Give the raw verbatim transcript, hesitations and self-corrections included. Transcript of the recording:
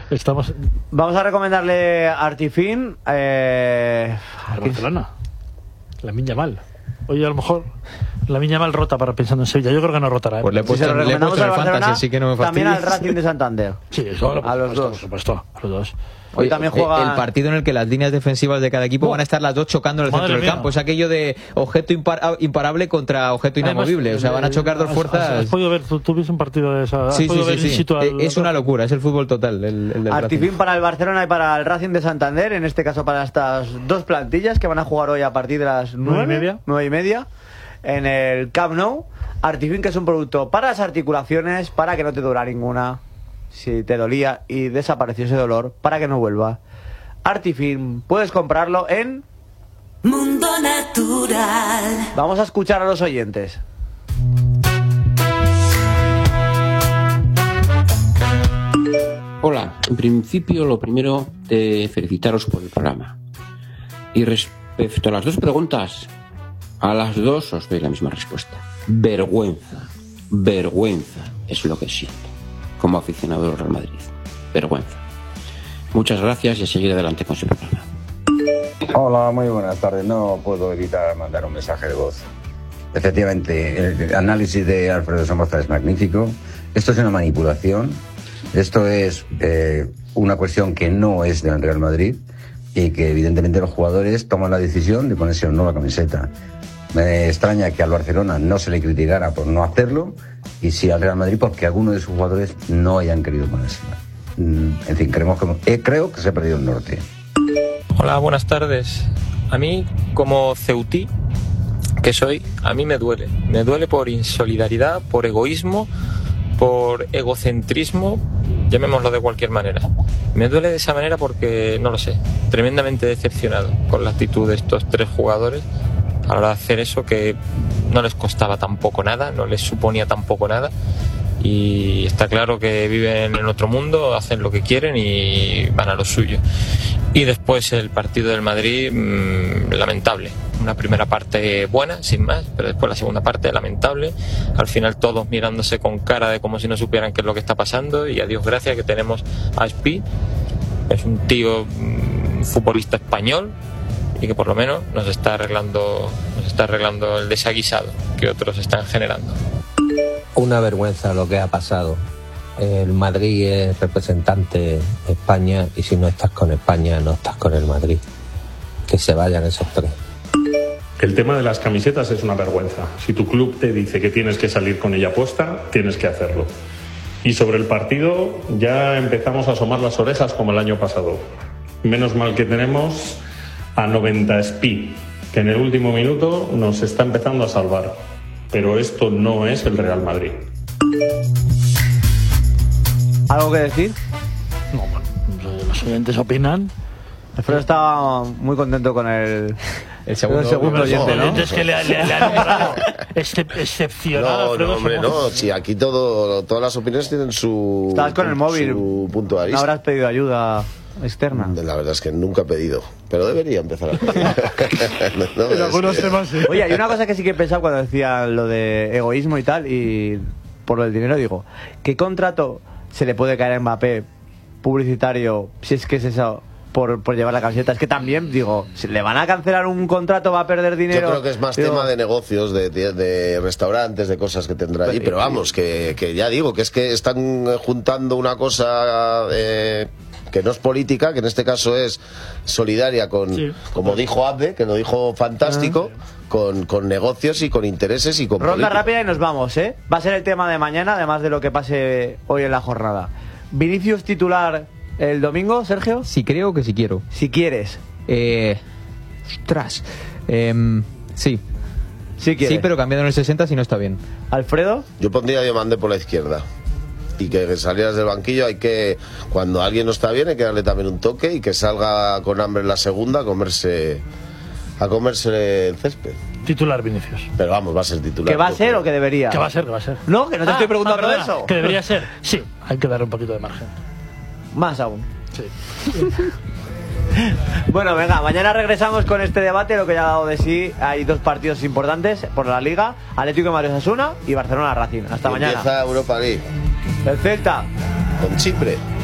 Estamos... Vamos a recomendarle Artifin eh... al Barcelona. Lamine Yamal. Oye, a lo mejor Lamine Yamal rota para pensando en Sevilla. Yo creo que no rotará, ¿eh? Pues le he puesto, si se lo le he puesto en el Barcelona, Fantasy, así que no me fastidies. también al Racing de Santander. Sí, eso, a los dos. Por supuesto, a los dos. Hoy Oye, también juega... el partido en el que las líneas defensivas de cada equipo oh. van a estar las dos chocando en el Madre centro del mía. campo. Es aquello de objeto impar imparable contra objeto inamovible. Además, o sea, van a chocar dos has, fuerzas. Has, has podido ver, tú, tú viste un partido de esa. Sí, sí, sí. sí. Al... Es una locura, es el fútbol total. El, el del Artifin para el Barcelona y para el Racing de Santander, en este caso para estas dos plantillas que van a jugar hoy a partir de las nueve, nueve y media, nueve y media en el Camp Nou. Artifin, que es un producto para las articulaciones, para que no te duela ninguna, si te dolía y desapareció ese dolor, para que no vuelva. Artifin, puedes comprarlo en Mundo Natural. Vamos a escuchar a los oyentes. Hola, en principio lo primero de felicitaros por el programa. Y respecto a las dos preguntas, a las dos os doy la misma respuesta. Vergüenza, vergüenza es lo que siento como aficionado del Real Madrid. Vergüenza. Muchas gracias y a seguir adelante con su programa. Hola, muy buenas tardes. No puedo evitar mandar un mensaje de voz. Efectivamente, el análisis de Alfredo Somoza es magnífico. Esto es una manipulación. Esto es eh, una cuestión que no es del Real Madrid y que evidentemente los jugadores toman la decisión de ponerse o no la camiseta. Me extraña que al Barcelona no se le criticara por no hacerlo y sí al Real Madrid porque algunos de sus jugadores no hayan querido ponérsela. En fin, creemos que, eh, creo que se ha perdido el norte. Hola, buenas tardes. A mí, como ceutí que soy, a mí me duele. Me duele por insolidaridad, por egoísmo, por egocentrismo, llamémoslo de cualquier manera. Me duele de esa manera porque, no lo sé, tremendamente decepcionado con la actitud de estos tres jugadores a la hora de hacer eso que no les costaba tampoco nada, no les suponía tampoco nada. Y está claro que viven en otro mundo, hacen lo que quieren y van a lo suyo. Y después el partido del Madrid, mmm, lamentable. Una primera parte buena, sin más, pero después la segunda parte lamentable. Al final todos mirándose con cara de como si no supieran qué es lo que está pasando. Y a Dios gracias que tenemos a Espi. Es un tío, un futbolista español, y que por lo menos nos está arreglando, nos está arreglando el desaguisado que otros están generando. Una vergüenza lo que ha pasado. El Madrid es representante de España y si no estás con España no estás con el Madrid. Que se vayan esos tres. El tema de las camisetas es una vergüenza. Si tu club te dice que tienes que salir con ella puesta, tienes que hacerlo. Y sobre el partido ya empezamos a asomar las orejas como el año pasado. Menos mal que tenemos a noventa Espi, que en el último minuto nos está empezando a salvar. Pero esto no es el Real Madrid. ¿Algo que decir? No, bueno, los oyentes opinan. Alfredo estaba muy contento con el, el segundo, el segundo oyente, ¿no? Es que le, le, le han nombrado excep excepcional. No, Alfredo no, hombre, Somoza. no. Si aquí todo, todas las opiniones tienen su. Estabas con el móvil. Su punto de ¿No vista. habrás pedido ayuda externa? La verdad es que nunca he pedido, pero debería empezar a pedir. no, no, en algunos que... temas sí. Oye, hay una cosa que sí que he pensado cuando decía lo de egoísmo y tal, y por lo del dinero digo, ¿qué contrato se le puede caer a Mbappé publicitario, si es que es eso, por, por llevar la camiseta? Es que también, digo, si le van a cancelar un contrato, va a perder dinero. Yo creo que es más digo, tema de negocios, de, de, de restaurantes, de cosas que tendrá allí. Pero vamos, que, que ya digo, que es que están juntando una cosa eh, que no es política, que en este caso es solidaria con, sí, como dijo Abde, que lo dijo fantástico, ah. con, con negocios y con intereses y con Ronda política. rápida y nos vamos, ¿eh? Va a ser el tema de mañana, además de lo que pase hoy en la jornada. Vinicius titular el domingo, Sergio. Si creo que si quiero. Si quieres. Eh, ostras. Eh, sí. Sí, sí, pero cambiando en el sesenta si no está bien. Alfredo. Yo pondría a Diomande por la izquierda. Y que salieras del banquillo, hay que, cuando alguien no está bien, hay que darle también un toque y que salga con hambre en la segunda a comerse, a comerse el césped. Titular Vinicius. Pero vamos, va a ser titular. ¿Que va a ser o que debería? Que va a ser, que va a ser. No, que no te ah, estoy preguntando ah, eso. Que debería ser. Sí, hay que darle un poquito de margen. Más aún. Sí. Bueno, venga, mañana regresamos con este debate, lo que ya ha dado de sí. Hay dos partidos importantes por la Liga: Atlético de Madrid Osasuna y Barcelona Racing. Hasta y mañana. Empieza Europa League. El Celta con Chipre.